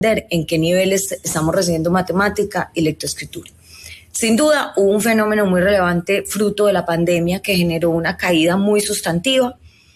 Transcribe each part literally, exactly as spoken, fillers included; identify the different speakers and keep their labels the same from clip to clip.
Speaker 1: en qué niveles estamos recibiendo matemática y lectoescritura. Sin duda, hubo un fenómeno muy relevante fruto de la pandemia que generó una caída muy sustantiva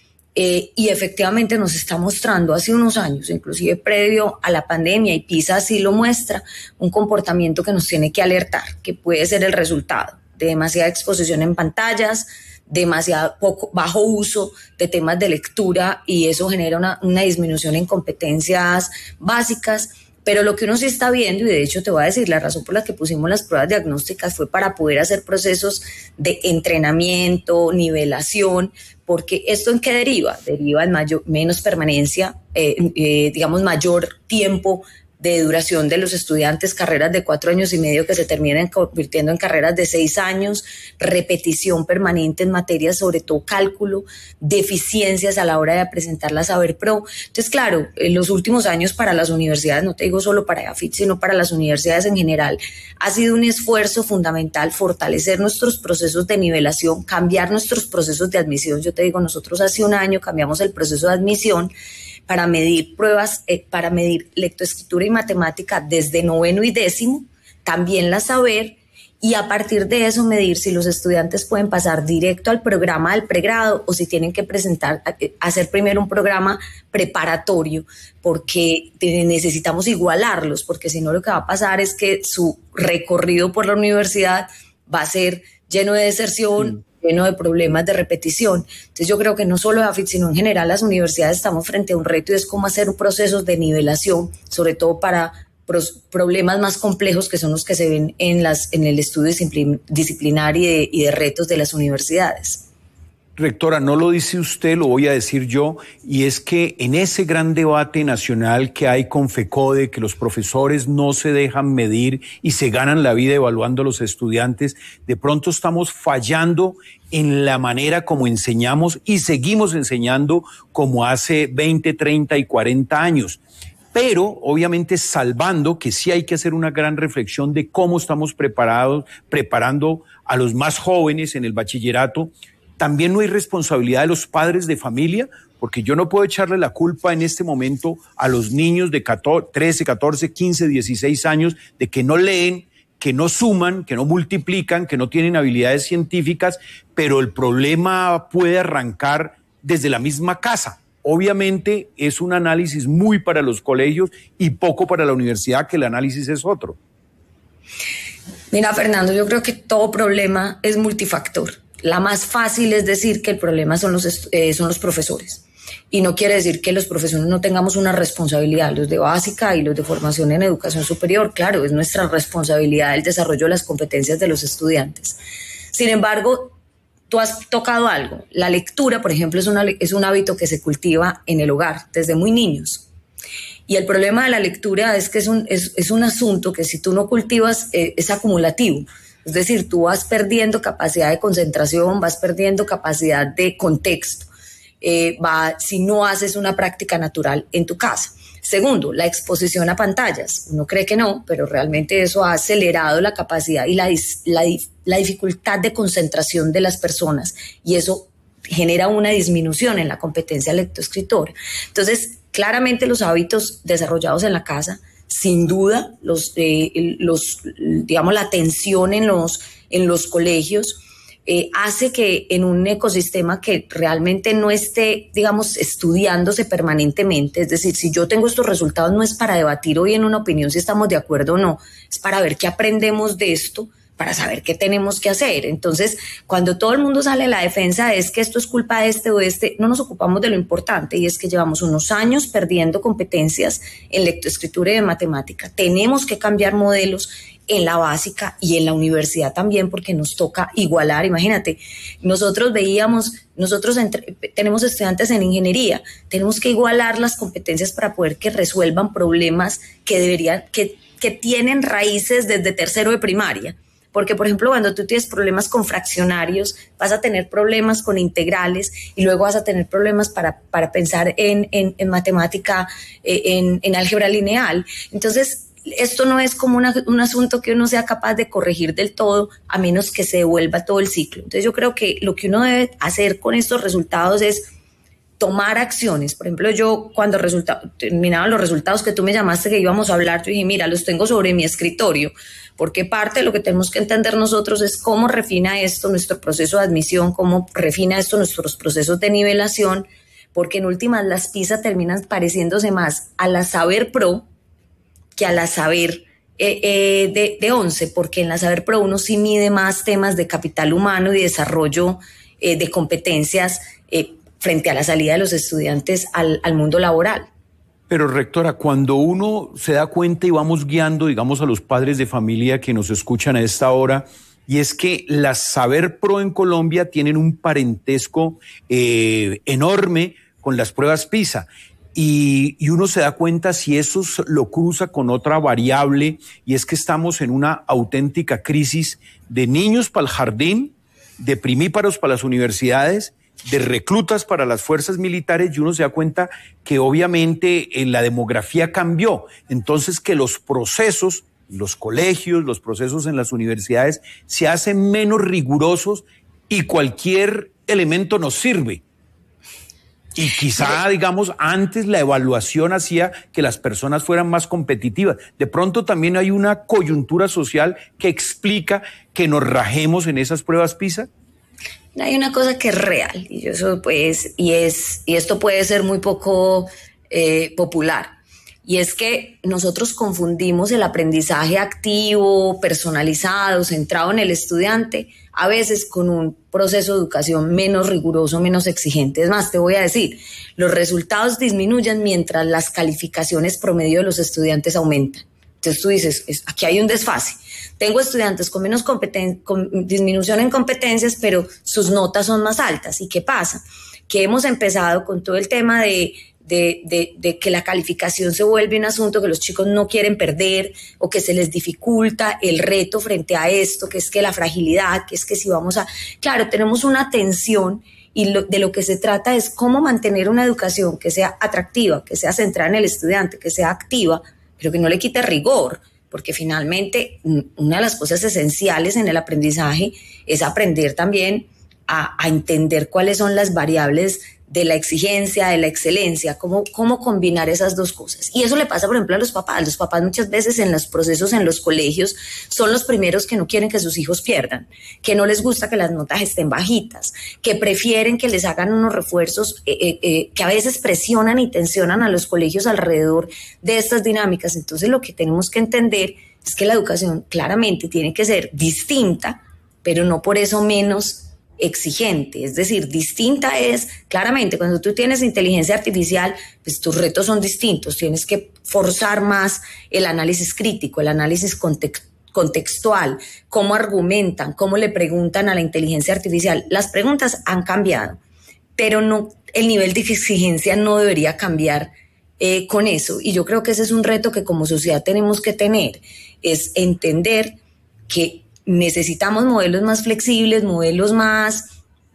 Speaker 1: eh, y efectivamente nos está mostrando hace unos años, inclusive previo a la pandemia, y PISA así lo muestra, un comportamiento que nos tiene que alertar, que puede ser el resultado de demasiada exposición en pantallas, demasiado poco, bajo uso de temas de lectura, y eso genera una, una disminución en competencias básicas. Pero lo que uno sí está viendo, y de hecho te voy a decir, la razón por la que pusimos las pruebas diagnósticas fue para poder hacer procesos de entrenamiento, nivelación, porque ¿esto en qué deriva? Deriva en mayor, menos permanencia, eh, eh, digamos mayor tiempo de duración de los estudiantes, carreras de cuatro años y medio que se terminan convirtiendo en carreras de seis años, repetición permanente en materias, sobre todo cálculo, deficiencias a la hora de presentar la Saber Pro. Entonces, claro, en los últimos años para las universidades, no te digo solo para EAFIT, sino para las universidades en general, ha sido un esfuerzo fundamental fortalecer nuestros procesos de nivelación, cambiar nuestros procesos de admisión. Yo te digo, nosotros hace un año cambiamos el proceso de admisión para medir pruebas, eh, para medir lectoescritura y matemática desde noveno y décimo, también la Saber, y a partir de eso medir si los estudiantes pueden pasar directo al programa del pregrado o si tienen que presentar, hacer primero un programa preparatorio, porque necesitamos igualarlos, porque si no lo que va a pasar es que su recorrido por la universidad va a ser lleno de deserción, mm. lleno de problemas de repetición. Entonces yo creo que no solo EAFIT, sino en general las universidades estamos frente a un reto, y es cómo hacer procesos de nivelación, sobre todo para pros, problemas más complejos que son los que se ven en, las, en el estudio disciplinar y de, y de retos de las universidades.
Speaker 2: Rectora, no lo dice usted, lo voy a decir yo, y es que en ese gran debate nacional que hay con FECODE, que los profesores no se dejan medir y se ganan la vida evaluando a los estudiantes, de pronto estamos fallando en la manera como enseñamos y seguimos enseñando como hace veinte, treinta y cuarenta años. Pero obviamente salvando que sí hay que hacer una gran reflexión de cómo estamos preparados, preparando a los más jóvenes en el bachillerato. También no hay responsabilidad de los padres de familia, porque yo no puedo echarle la culpa en este momento a los niños de trece, catorce, quince, dieciséis años de que no leen, que no suman, que no multiplican, que no tienen habilidades científicas, pero el problema puede arrancar desde la misma casa. Obviamente es un análisis muy para los colegios y poco para la universidad, que el análisis es otro.
Speaker 1: Mira, Fernando, yo creo que todo problema es multifactor. La más fácil es decir que el problema son los, eh, son los profesores. Y no quiere decir que los profesores no tengamos una responsabilidad, los de básica y los de formación en educación superior. Claro, es nuestra responsabilidad el desarrollo de las competencias de los estudiantes. Sin embargo, tú has tocado algo. La lectura, por ejemplo, es, una, es un hábito que se cultiva en el hogar desde muy niños. Y el problema de la lectura es que es un, es, es un asunto que si tú no cultivas eh, es acumulativo. Es decir, tú vas perdiendo capacidad de concentración, vas perdiendo capacidad de contexto, eh, va, si no haces una práctica natural en tu casa. Segundo, la exposición a pantallas. Uno cree que no, pero realmente eso ha acelerado la capacidad y la, la, la dificultad de concentración de las personas, y eso genera una disminución en la competencia lectoescritora. Entonces, claramente los hábitos desarrollados en la casa, sin duda, los, eh, los, digamos, la atención en los, en los colegios eh, hace que en un ecosistema que realmente no esté, digamos, estudiándose permanentemente, es decir, si yo tengo estos resultados no es para debatir hoy en una opinión si estamos de acuerdo o no, es para ver qué aprendemos de esto, para saber qué tenemos que hacer. Entonces, cuando todo el mundo sale a la defensa es que esto es culpa de este o de este, no nos ocupamos de lo importante, y es que llevamos unos años perdiendo competencias en lectoescritura y de matemática. Tenemos que cambiar modelos en la básica y en la universidad también, porque nos toca igualar. Imagínate, nosotros veíamos, nosotros entre, tenemos estudiantes en ingeniería, tenemos que igualar las competencias para poder que resuelvan problemas que deberían, que, que tienen raíces desde tercero de primaria. Porque, por ejemplo, cuando tú tienes problemas con fraccionarios, vas a tener problemas con integrales y luego vas a tener problemas para, para pensar en, en, en matemática, en, en álgebra lineal. Entonces, esto no es como una, un asunto que uno sea capaz de corregir del todo, a menos que se devuelva todo el ciclo. Entonces, yo creo que lo que uno debe hacer con estos resultados es tomar acciones. Por ejemplo, yo cuando resulta, terminaban los resultados que tú me llamaste que íbamos a hablar, yo dije, mira, los tengo sobre mi escritorio, porque parte de lo que tenemos que entender nosotros es cómo refina esto nuestro proceso de admisión, cómo refina esto nuestros procesos de nivelación, porque en últimas las PISA terminan pareciéndose más a la Saber Pro que a la Saber eh, eh, de, de once, porque en la Saber Pro uno sí mide más temas de capital humano y desarrollo eh, de competencias eh, frente a la salida de los estudiantes al, al mundo laboral.
Speaker 2: Pero, rectora, cuando uno se da cuenta y vamos guiando, digamos, a los padres de familia que nos escuchan a esta hora, y es que las Saber Pro en Colombia tienen un parentesco eh, enorme con las pruebas PISA. Y, y uno se da cuenta si eso lo cruza con otra variable, y es que estamos en una auténtica crisis de niños para el jardín, de primíparos para las universidades, de reclutas para las fuerzas militares, y uno se da cuenta que obviamente eh, la demografía cambió, entonces que los procesos, los colegios, los procesos en las universidades se hacen menos rigurosos y cualquier elemento nos sirve. Y quizá, digamos, antes la evaluación hacía que las personas fueran más competitivas. De pronto también hay una coyuntura social que explica que nos rajemos en esas pruebas PISA.
Speaker 1: Hay una cosa que es real, y eso pues, y es, y esto puede ser muy poco eh, popular, y es que nosotros confundimos el aprendizaje activo, personalizado, centrado en el estudiante, a veces con un proceso de educación menos riguroso, menos exigente. Es más, te voy a decir, los resultados disminuyen mientras las calificaciones promedio de los estudiantes aumentan. Entonces tú dices, aquí hay un desfase. Tengo estudiantes con menos competen- con disminución en competencias, pero sus notas son más altas. ¿Y qué pasa? Que hemos empezado con todo el tema de, de, de, de que la calificación se vuelve un asunto que los chicos no quieren perder, o que se les dificulta el reto frente a esto, que es que la fragilidad, que es que si vamos a... Claro, tenemos una tensión, y lo, de lo que se trata es cómo mantener una educación que sea atractiva, que sea centrada en el estudiante, que sea activa, pero que no le quite rigor, porque finalmente una de las cosas esenciales en el aprendizaje es aprender también a, a entender cuáles son las variables de la exigencia, de la excelencia, cómo, cómo combinar esas dos cosas. Y eso le pasa, por ejemplo, a los papás. Los papás muchas veces en los procesos en los colegios son los primeros que no quieren que sus hijos pierdan, que no les gusta que las notas estén bajitas, que prefieren que les hagan unos refuerzos eh, eh, eh, que a veces presionan y tensionan a los colegios alrededor de estas dinámicas. Entonces lo que tenemos que entender es que la educación claramente tiene que ser distinta, pero no por eso menos exigente. Es decir, distinta es, claramente, cuando tú tienes inteligencia artificial, pues tus retos son distintos, tienes que forzar más el análisis crítico, el análisis context- contextual, cómo argumentan, cómo le preguntan a la inteligencia artificial. Las preguntas han cambiado, pero no, el nivel de exigencia no debería cambiar eh, con eso, y yo creo que ese es un reto que como sociedad tenemos que tener, es entender que necesitamos modelos más flexibles, modelos más,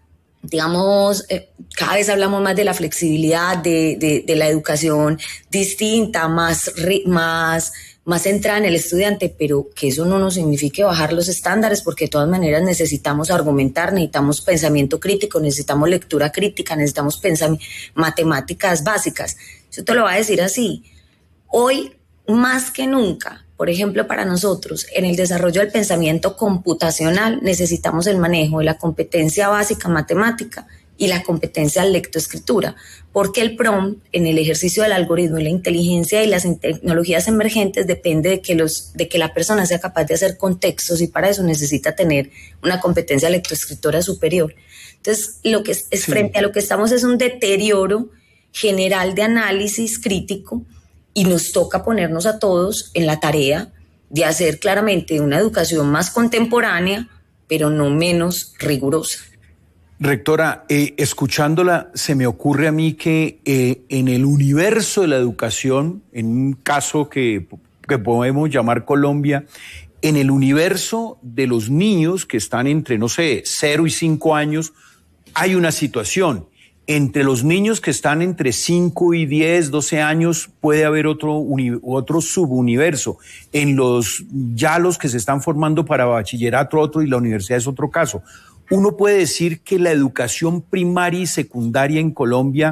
Speaker 1: digamos, eh, cada vez hablamos más de la flexibilidad, de, de, de la educación distinta, más, más, más centrada en el estudiante, pero que eso no nos signifique bajar los estándares, porque de todas maneras necesitamos argumentar, necesitamos pensamiento crítico, necesitamos lectura crítica, necesitamos pensam- matemáticas básicas. Yo te lo voy a decir así, hoy más que nunca, por ejemplo, para nosotros, en el desarrollo del pensamiento computacional necesitamos el manejo de la competencia básica matemática y la competencia lectoescritura, porque el prompt en el ejercicio del algoritmo y la inteligencia y las tecnologías emergentes depende de que, los, de que la persona sea capaz de hacer contextos, y para eso necesita tener una competencia lectoescritora superior. Entonces, lo que es, es sí. frente a lo que estamos es un deterioro general de análisis crítico, y nos toca ponernos a todos en la tarea de hacer claramente una educación más contemporánea, pero no menos rigurosa.
Speaker 2: Rectora, eh, escuchándola, se me ocurre a mí que eh, en el universo de la educación, en un caso que, que podemos llamar Colombia, en el universo de los niños que están entre, no sé, cero y cinco años, hay una situación. Entre los niños que están entre cinco y diez, doce años puede haber otro, uni, otro subuniverso. En los ya los que se están formando para bachillerato otro, y la universidad es otro caso. Uno puede decir que la educación primaria y secundaria en Colombia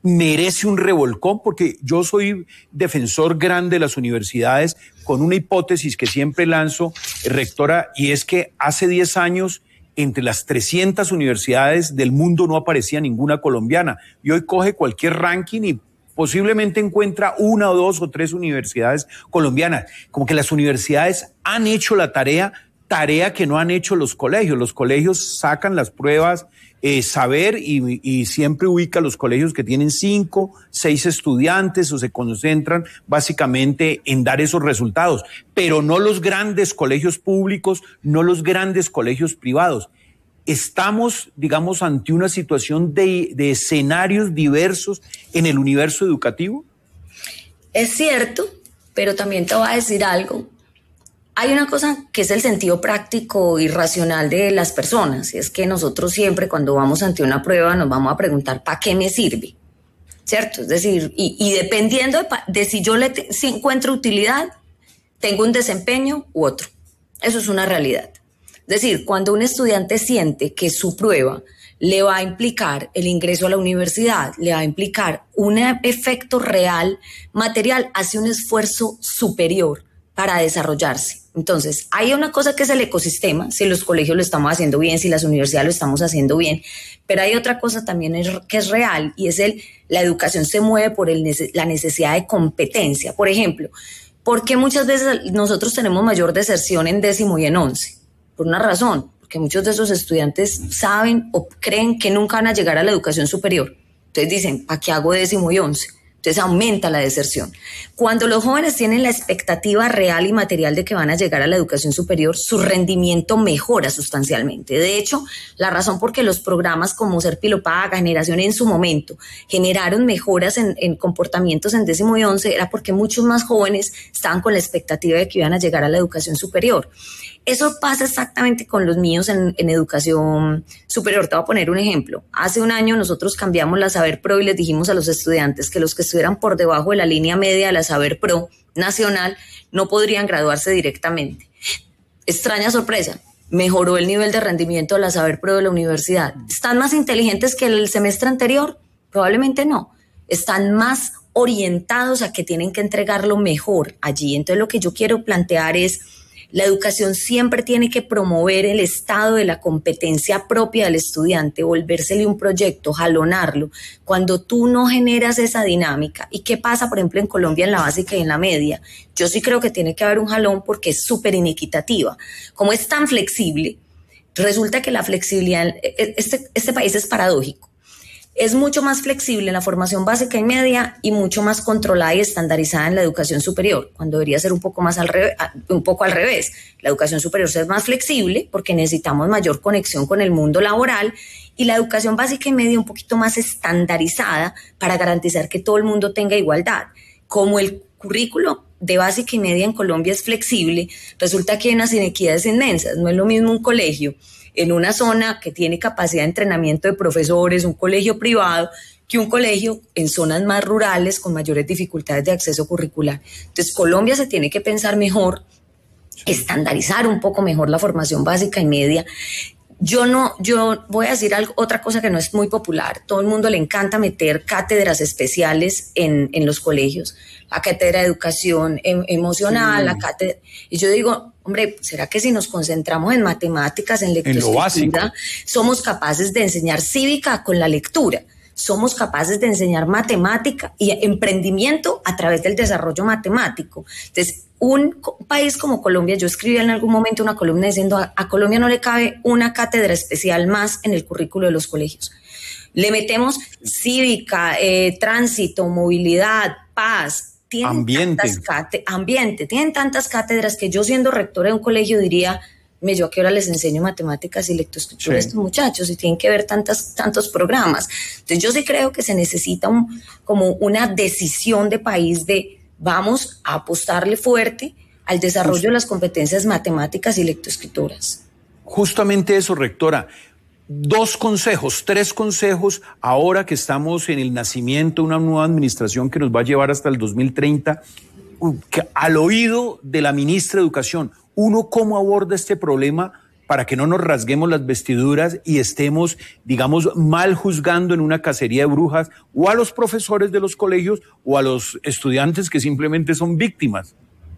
Speaker 2: merece un revolcón, porque yo soy defensor grande de las universidades con una hipótesis que siempre lanzo, rectora, y es que hace diez años entre las trescientas universidades del mundo no aparecía ninguna colombiana, y hoy coge cualquier ranking y posiblemente encuentra una o dos o tres universidades colombianas. Como que las universidades han hecho la tarea, tarea que no han hecho los colegios. Los colegios sacan las pruebas, eh, saber y, y siempre ubica los colegios que tienen cinco, seis estudiantes o se concentran básicamente en dar esos resultados, pero no los grandes colegios públicos, no los grandes colegios privados. Estamos, digamos, ante una situación de, de escenarios diversos en el universo educativo.
Speaker 1: Es cierto, pero también te voy a decir algo. Hay una cosa que es el sentido práctico y racional de las personas, y es que nosotros siempre cuando vamos ante una prueba nos vamos a preguntar ¿para qué me sirve? ¿Cierto? Es decir, y, y dependiendo de, de si yo le te, si encuentro utilidad, tengo un desempeño u otro. Eso es una realidad. Es decir, cuando un estudiante siente que su prueba le va a implicar el ingreso a la universidad, le va a implicar un efecto real, material, hace un esfuerzo superior para desarrollarse. Entonces, hay una cosa que es el ecosistema, si los colegios lo estamos haciendo bien, si las universidades lo estamos haciendo bien, pero hay otra cosa también es, que es real, y es el, la educación se mueve por el, la necesidad de competencia. Por ejemplo, ¿por qué muchas veces nosotros tenemos mayor deserción en décimo y en once? Por una razón, porque muchos de esos estudiantes saben o creen que nunca van a llegar a la educación superior. Entonces dicen, ¿para qué hago décimo y once? Entonces aumenta la deserción. Cuando los jóvenes tienen la expectativa real y material de que van a llegar a la educación superior, su rendimiento mejora sustancialmente. De hecho, la razón por qué los programas como Serpilo Paga, Generación en su momento, generaron mejoras en, en comportamientos en décimo y once era porque muchos más jóvenes estaban con la expectativa de que iban a llegar a la educación superior. Eso pasa exactamente con los míos en, en educación superior. Te voy a poner un ejemplo. Hace un año nosotros cambiamos la Saber Pro y les dijimos a los estudiantes que los que estuvieran por debajo de la línea media de la Saber Pro nacional no podrían graduarse directamente. Extraña sorpresa, mejoró el nivel de rendimiento de la Saber Pro de la universidad. ¿Están más inteligentes que el semestre anterior? Probablemente no. Están más orientados a que tienen que entregarlo mejor allí. Entonces lo que yo quiero plantear es: la educación siempre tiene que promover el estado de la competencia propia del estudiante, volvérsele un proyecto, jalonarlo. Cuando tú no generas esa dinámica, ¿y qué pasa, por ejemplo, en Colombia en la básica y en la media? Yo sí creo que tiene que haber un jalón porque es súper inequitativa. Como es tan flexible, resulta que la flexibilidad, este, este país es paradójico. Es mucho más flexible en la formación básica y media y mucho más controlada y estandarizada en la educación superior, cuando debería ser un poco más al revés, un poco al revés. La educación superior es más flexible porque necesitamos mayor conexión con el mundo laboral, y la educación básica y media un poquito más estandarizada para garantizar que todo el mundo tenga igualdad. Como el currículo de básica y media en Colombia es flexible, resulta que hay unas inequidades inmensas. No es lo mismo un colegio en una zona que tiene capacidad de entrenamiento de profesores, un colegio privado, que un colegio en zonas más rurales con mayores dificultades de acceso curricular. Entonces, Colombia se tiene que pensar mejor, estandarizar un poco mejor la formación básica y media. Yo no, yo voy a decir algo, otra cosa que no es muy popular. Todo el mundo le encanta meter cátedras especiales en, en los colegios. La cátedra de educación em, emocional, sí. la cátedra... Y yo digo, hombre, ¿será que si nos concentramos en matemáticas, en lectoescritura, somos capaces de enseñar cívica con la lectura? Somos capaces de enseñar matemática y emprendimiento a través del desarrollo matemático. Entonces, un país como Colombia, yo escribí en algún momento una columna diciendo a, a Colombia no le cabe una cátedra especial más en el currículo de los colegios. Le metemos cívica, eh, tránsito, movilidad, paz, tienen
Speaker 2: ambiente.
Speaker 1: Tantas cátedras, ambiente, tienen tantas cátedras que yo, siendo rectora de un colegio, diría, me yo a qué hora les enseño matemáticas y lectoescritura a estos muchachos, y tienen que ver tantas, tantos programas. Entonces yo sí creo que se necesita un, como una decisión de país de vamos a apostarle fuerte al desarrollo Just, de las competencias matemáticas y lectoescrituras.
Speaker 2: Justamente eso, rectora. Dos consejos, tres consejos, ahora que estamos en el nacimiento de una nueva administración que nos va a llevar hasta el dos mil treinta, que, al oído de la ministra de Educación. Uno, ¿cómo aborda este problema para que no nos rasguemos las vestiduras y estemos, digamos, mal juzgando en una cacería de brujas o a los profesores de los colegios o a los estudiantes que simplemente son víctimas?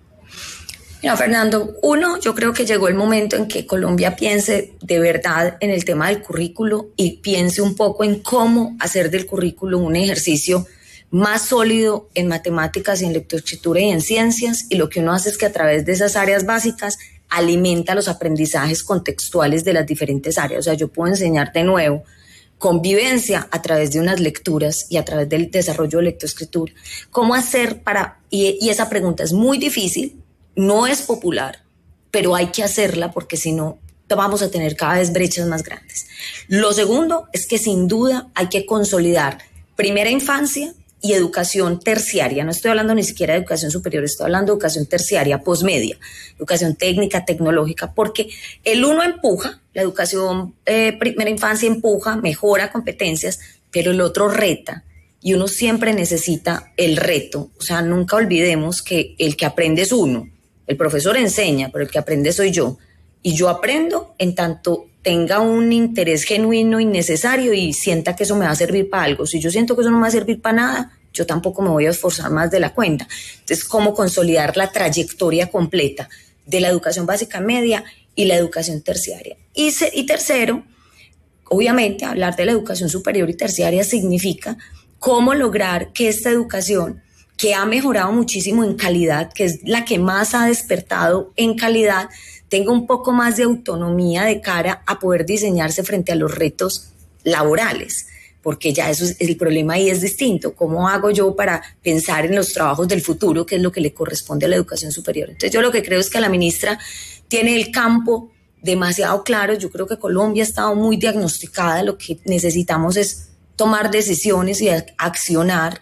Speaker 1: Mira, Fernando, uno, yo creo que llegó el momento en que Colombia piense de verdad en el tema del currículo y piense un poco en cómo hacer del currículo un ejercicio más sólido en matemáticas y en lectoescritura y en ciencias, y lo que uno hace es que a través de esas áreas básicas alimenta los aprendizajes contextuales de las diferentes áreas. O sea, yo puedo enseñar de nuevo convivencia a través de unas lecturas y a través del desarrollo de lectoescritura. ¿Cómo hacer para...? Y, y esa pregunta es muy difícil, no es popular, pero hay que hacerla porque si no vamos a tener cada vez brechas más grandes. Lo segundo es que sin duda hay que consolidar primera infancia y educación terciaria. No estoy hablando ni siquiera de educación superior, estoy hablando de educación terciaria, posmedia, educación técnica, tecnológica, porque el uno empuja, la educación eh, primera infancia empuja, mejora competencias, pero el otro reta, y uno siempre necesita el reto. O sea, nunca olvidemos que el que aprende es uno, el profesor enseña, pero el que aprende soy yo, y yo aprendo en tanto tenga un interés genuino y necesario y sienta que eso me va a servir para algo. Si yo siento que eso no me va a servir para nada, yo tampoco me voy a esforzar más de la cuenta. Entonces, ¿cómo consolidar la trayectoria completa de la educación básica media y la educación terciaria? Y, se, y tercero, obviamente, hablar de la educación superior y terciaria significa cómo lograr que esta educación, que ha mejorado muchísimo en calidad, que es la que más ha despertado en calidad, tenga un poco más de autonomía de cara a poder diseñarse frente a los retos laborales, porque ya eso es, el problema ahí es distinto. ¿Cómo hago yo para pensar en los trabajos del futuro, que es lo que le corresponde a la educación superior? Entonces yo lo que creo es que la ministra tiene el campo demasiado claro. Yo creo que Colombia ha estado muy diagnosticada, lo que necesitamos es tomar decisiones y accionar,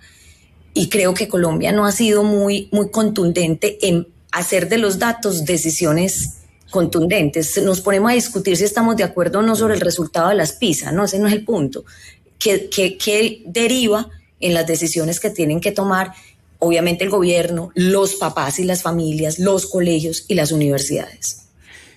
Speaker 1: y creo que Colombia no ha sido muy, muy contundente en hacer de los datos decisiones contundentes. Nos ponemos a discutir si estamos de acuerdo o no sobre el resultado de las PISA, no, ese no es el punto. ¿Qué, qué, qué deriva en las decisiones que tienen que tomar, obviamente, el gobierno, los papás y las familias, los colegios y las universidades?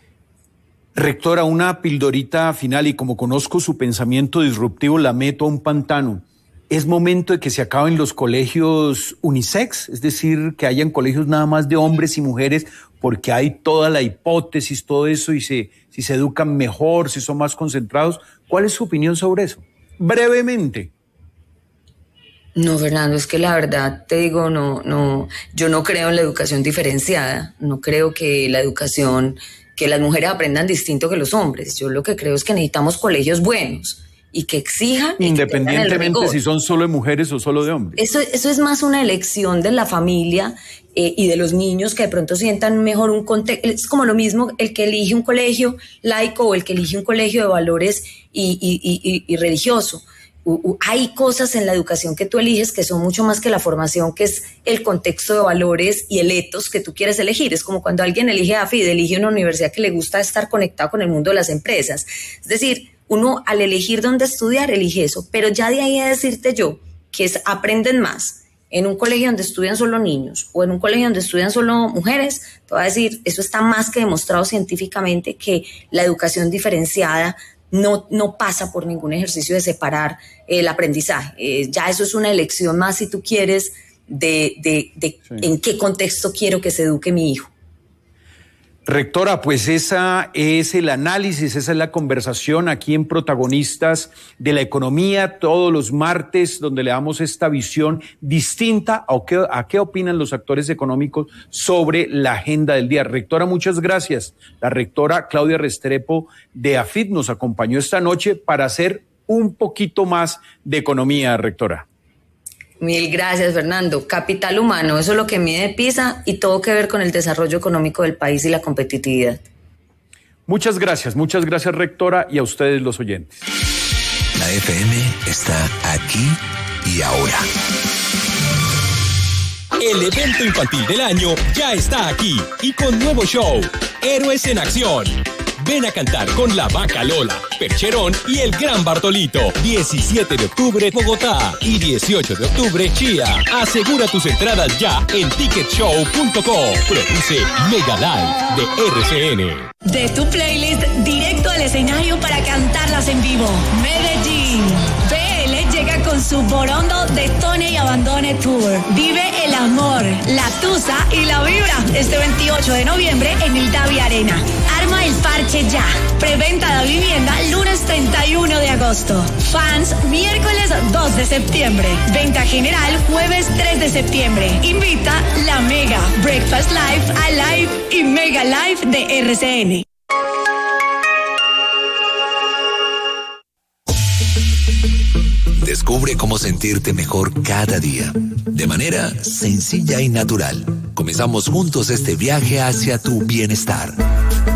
Speaker 2: Rectora, una pildorita final, y como conozco su pensamiento disruptivo, la meto a un pantano. ¿Es momento de que se acaben los colegios unisex? Es decir, que hayan colegios nada más de hombres y mujeres, porque hay toda la hipótesis, todo eso, y se, si se educan mejor, si son más concentrados. ¿Cuál es su opinión sobre eso? Brevemente.
Speaker 1: No, Fernando, es que la verdad te digo, no, no, yo no creo en la educación diferenciada. No creo que la educación, que las mujeres aprendan distinto que los hombres. Yo lo que creo es que necesitamos colegios buenos y que exijan.
Speaker 2: Independientemente que si son solo de mujeres o solo de hombres.
Speaker 1: Eso, eso es más una elección de la familia eh, y de los niños, que de pronto sientan mejor un contexto. Es como lo mismo el que elige un colegio laico o el que elige un colegio de valores y, y, y, y religioso. U, u, hay cosas en la educación que tú eliges que son mucho más que la formación, que es el contexto de valores y el etos que tú quieres elegir. Es como cuando alguien elige a AFID, elige una universidad que le gusta estar conectado con el mundo de las empresas. Es decir, uno al elegir dónde estudiar elige eso, pero ya de ahí a decirte yo que es, aprenden más en un colegio donde estudian solo niños o en un colegio donde estudian solo mujeres, te voy a decir, eso está más que demostrado científicamente, que la educación diferenciada no, no pasa por ningún ejercicio de separar el aprendizaje. Eh, ya eso es una elección más, si tú quieres, de, de, de sí. en qué contexto quiero que se eduque mi hijo.
Speaker 2: Rectora, pues esa es el análisis, esa es la conversación aquí en Protagonistas de la Economía, todos los martes, donde le damos esta visión distinta a qué, a qué opinan los actores económicos sobre la agenda del día. Rectora, muchas gracias. La rectora Claudia Restrepo de AFID nos acompañó esta noche para hacer un poquito más de economía, rectora.
Speaker 1: Mil gracias, Fernando. Capital humano, eso es lo que mide PISA y todo que ver con el desarrollo económico del país y la competitividad.
Speaker 2: Muchas gracias, muchas gracias, rectora, y a ustedes los oyentes.
Speaker 3: La F M está aquí y ahora.
Speaker 4: El evento infantil del año ya está aquí y con nuevo show, Héroes en Acción. Ven a cantar con La Vaca Lola, Percherón y el Gran Bartolito. diecisiete de octubre, Bogotá. Y dieciocho de octubre, Chía. Asegura tus entradas ya en ticket show punto com. Produce Mega Live de R C N.
Speaker 5: De tu playlist directo al escenario para cantarlas en vivo. Medellín. B L llega con su Borondo Detone y Abandone Tour. Vive el amor, la tusa y la vibra este veintiocho de noviembre en el Davi Arena. Arma el parche ya. Preventa de vivienda lunes treinta y uno de agosto. Fans miércoles dos de septiembre. Venta general jueves tres de septiembre. Invita La Mega, Breakfast Live, Alive y Mega Live de R C N.
Speaker 3: Descubre cómo sentirte mejor cada día, de manera sencilla y natural. Comenzamos juntos este viaje hacia tu bienestar.